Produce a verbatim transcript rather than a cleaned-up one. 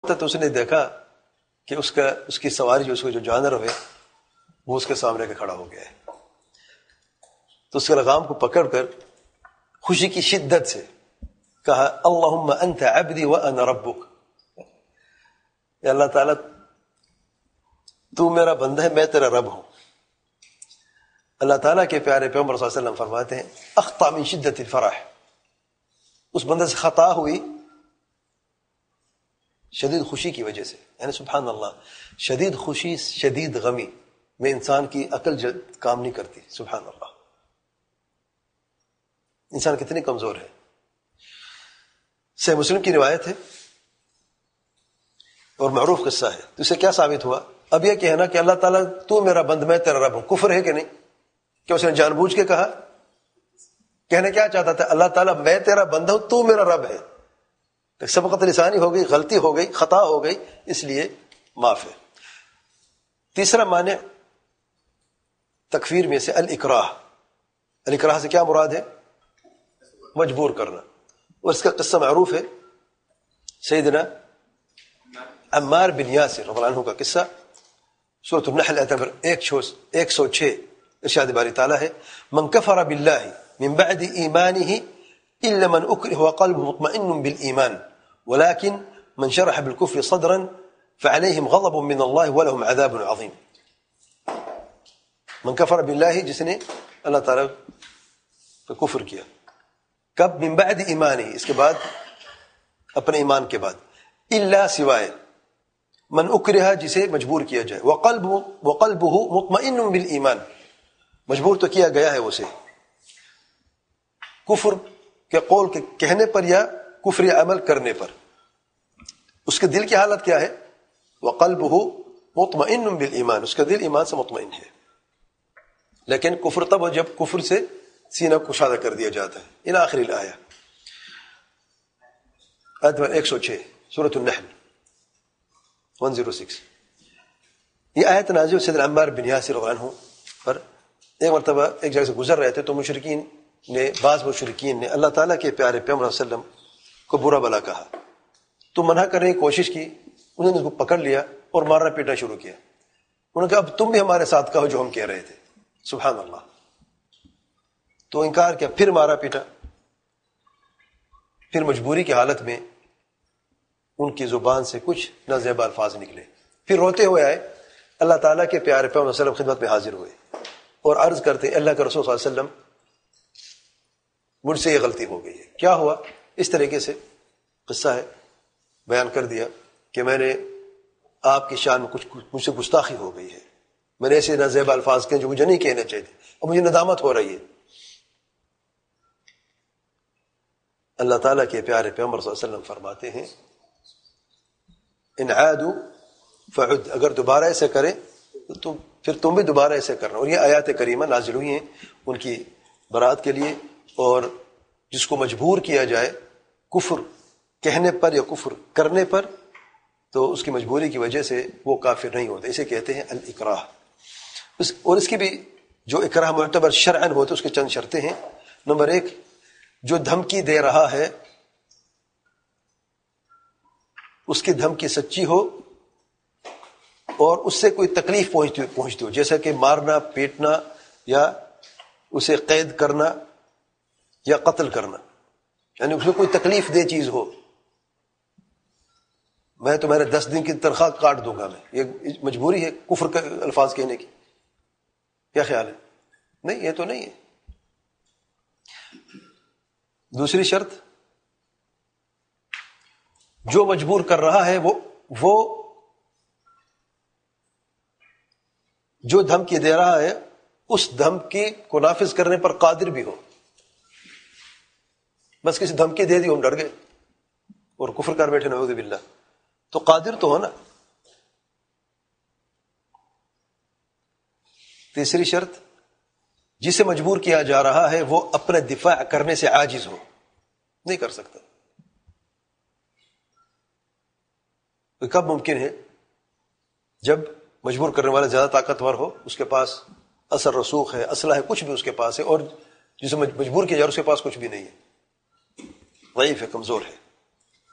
ہے تو اس نے دیکھا کہ اس کا اس کی سواری جو اس کو جو جانور ہوئے وہ اس کے سامنے کے کھڑا ہو گیا ہے. تو اس کے لگام کو پکڑ کر خوشی کی شدت سے کہا اللہم انت عبدی وانا ربک، یا اللہ تعالیٰ تو میرا بندہ ہے، میں تیرا رب ہوں. اللہ تعالیٰ کے پیارے پیغمبر صلی اللہ علیہ وسلم فرماتے ہیں اخطا من شدت الفرح، اس بندے سے خطا ہوئی شدید خوشی کی وجہ سے. یعنی سبحان اللہ، شدید خوشی شدید غمی میں انسان کی عقل جلد کام نہیں کرتی. سبحان اللہ، انسان کتنی کمزور ہے. صحیح مسلم کی روایت ہے اور معروف قصہ ہے. تو اسے کیا ثابت ہوا؟ اب یہ کہنا کہ اللہ تعالیٰ تو میرا بند میں تیرا رب ہوں، کفر ہے کہ نہیں؟ کہ اس نے جان بوجھ کے کہا؟ کہنے کیا چاہتا تھا؟ اللہ تعالیٰ میں تیرا بندہ ہوں، تو میرا رب ہے. سبقت لسانی ہو گئی، غلطی ہو گئی، خطا ہو گئی، اس لیے معاف ہے. تیسرا معنی تکفیر میں سے الاکراہ. الاکراہ سے کیا مراد ہے؟ مجبور کرنا. اور اس کا قصہ معروف ہے، سیدنا عمار بن یاسر رضی اللہ عنہ کا قصہ. سورۃ النحل آیت نمبر ایک سو چھ ارشاد باری تعالیٰ ہے من کفر باللہ من بعد ایمانہ الا من اکرہ وقلبہ مطمئن بالایمان ولكن من شرح بالكفر صدرا فعليهم غضب من الله ولهم عذاب عظیم. من کفر باللہ، جس نے اللہ تعالیٰ کا کفر کیا. کب؟ من بعد ایمانہ، اس کے بعد، اپنے ایمان کے بعد. الا، سوائے، من اکرہ، جسے مجبور کیا جائے. وقلبہ وقلبہ مطمئن بالایمان، مجبور تو کیا گیا ہے اسے کفر کے قول کے کہنے پر یا کفر عمل کرنے پر. اس کے دل کی حالت کیا ہے؟ وقلبہ مطمئن بالایمان، اس کا دل ایمان سے مطمئن ہے. لیکن کفر تب ہو جب کفر سے سینہ کشادہ کر دیا جاتا ہے. ان آخری الآیہ آیت نمبر ایک سو چھ سورۃ النحل ایک سو چھ. یہ آیت نازل سیدنا عمار بن یاسر رضی اللہ عنہ پر. ایک مرتبہ ایک جگہ سے گزر رہے تھے تو مشرکین نے، بعض مشرکین نے اللہ تعالیٰ کے پیارے پیغمبر صلی اللہ علیہ وسلم کو برا بلا کہا. تو منع کرنے کی کوشش کی، انہوں نے اس کو پکڑ لیا اور مارنا پیٹنا شروع کیا. انہوں نے کہا اب تم بھی ہمارے ساتھ کہو جو ہم کہہ رہے تھے. سبحان اللہ. تو انکار کیا، پھر مارا پیٹا. پھر مجبوری کی حالت میں ان کی زبان سے کچھ نازیبا الفاظ نکلے. پھر روتے ہوئے آئے، اللہ تعالیٰ کے پیارے پیغمبر صلی اللہ علیہ وسلم خدمت میں حاضر ہوئے اور عرض کرتے اللہ کے رسول صلی اللہ علیہ وسلم مجھ سے یہ غلطی ہو گئی ہے. کیا ہوا؟ اس طریقے سے قصہ ہے، بیان کر دیا کہ میں نے آپ کی شان میں کچھ مجھ سے گستاخی ہو گئی ہے، میں نے ایسے نازیبا الفاظ کہے جو مجھے نہیں کہنے چاہیے تھے اور مجھے ندامت ہو رہی ہے. اللہ تعالیٰ کے پیارے پیغمبر صلی اللہ علیہ وسلم فرماتے ہیں ان عادوا فعد، اگر دوبارہ ایسے کریں تو تم پھر تم بھی دوبارہ ایسے کرنا. اور یہ آیات کریمہ نازل ہوئی ہیں ان کی برات کے لیے. اور جس کو مجبور کیا جائے کفر کہنے پر یا کفر کرنے پر تو اس کی مجبوری کی وجہ سے وہ کافر نہیں ہوتے. اسے کہتے ہیں الاکراہ. اور اس کی بھی جو اکراہ معتبر شرعاً ہوتے اس کے چند شرطیں ہیں. نمبر ایک، جو دھمکی دے رہا ہے اس کی دھمکی سچی ہو اور اس سے کوئی تکلیف پہنچتی پہنچتی ہو، جیسا کہ مارنا پیٹنا یا اسے قید کرنا یا قتل کرنا، یعنی اس میں کوئی تکلیف دہ چیز ہو. میں تمہارے دس دن کی تنخواہ کاٹ دوں گا، میں یہ مجبوری ہے کفر کے الفاظ کہنے کی. کیا خیال ہے؟ نہیں، یہ تو نہیں ہے. دوسری شرط، جو مجبور کر رہا ہے وہ وہ جو دھمکی دے رہا ہے اس دھمکی کو نافذ کرنے پر قادر بھی ہو. بس کسی دھمکی دے دی ہم ڈر گئے اور کفر کر بیٹھے نعوذ باللہ، تو قادر تو ہو نا. تیسری شرط، جسے مجبور کیا جا رہا ہے وہ اپنے دفاع کرنے سے عاجز ہو، نہیں کر سکتا. کب ممکن ہے؟ جب مجبور کرنے والا زیادہ طاقتور ہو، اس کے پاس اثر رسوخ ہے، اسلحہ ہے، کچھ بھی اس کے پاس ہے، اور جسے مجبور کیا جا رہا ہے اس کے پاس کچھ بھی نہیں ہے، ضعیف ہے، کمزور ہے.